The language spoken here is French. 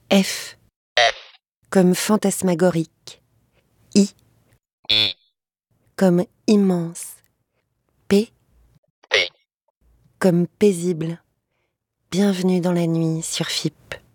F comme fantasmagorique. I comme immense. P comme paisible. Bienvenue dans la nuit sur FIP.